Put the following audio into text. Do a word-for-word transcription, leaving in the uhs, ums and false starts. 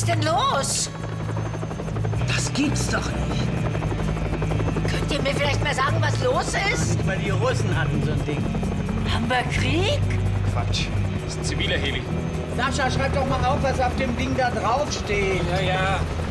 ist denn los? Das gibt's doch nicht. Könnt ihr mir vielleicht mal sagen, was los ist? Nicht mal die Russen hatten so ein Ding. Haben wir Krieg? Quatsch. Das ist ein ziviler Heli. Sascha, schreib doch mal auf, was auf dem Ding da draufsteht. Ja, ja.